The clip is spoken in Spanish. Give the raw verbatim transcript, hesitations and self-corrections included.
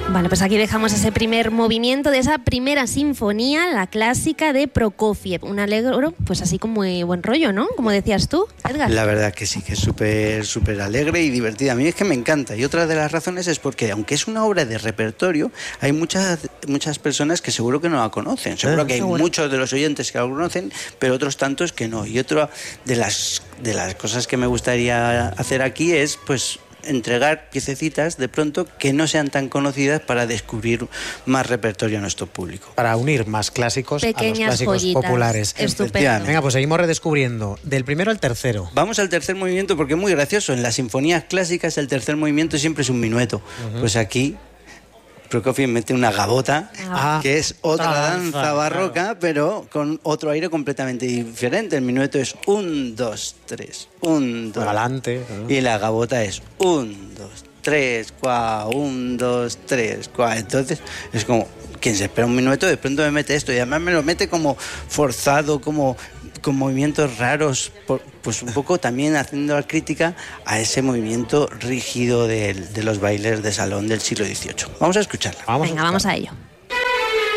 Vale, pues aquí dejamos ese primer movimiento de esa primera sinfonía, la clásica de Prokofiev. Un alegro, pues así como muy buen rollo, ¿no? Como decías tú, Edgar. La verdad que sí, que es súper, súper alegre y divertida. A mí es que me encanta. Y otra de las razones es porque, aunque es una obra de repertorio, hay muchas, muchas personas que seguro que no la conocen. Seguro Eh, que hay seguro. muchos de los oyentes que la conocen, pero otros tantos que no. Y otra de las, de las cosas que me gustaría hacer aquí es, pues, entregar piececitas de pronto que no sean tan conocidas para descubrir más repertorio a nuestro público. Para unir más clásicos Pequeñas a los clásicos joyitas. populares. Estupendo. Venga, pues seguimos redescubriendo. Del primero al tercero. Vamos al tercer movimiento porque es muy gracioso. En las sinfonías clásicas el tercer movimiento siempre es un minueto. Uh-huh. Pues aquí Prokofiev mete una gavota, Ah, que es otra otra danza, danza, barroca, claro. pero con otro aire completamente diferente. El minueto es un, dos, tres, un, dos. Adelante. ¿no? Y la gavota es un, dos, tres, cua, un, dos, tres, cua. Entonces es como, quien se espera un minuto de pronto me mete esto y además me lo mete como forzado, como con movimientos raros, por, pues un poco también haciendo la crítica a ese movimiento rígido de, de los bailes de salón del siglo dieciocho. Vamos a escucharla. Vamos Venga, a vamos a ello.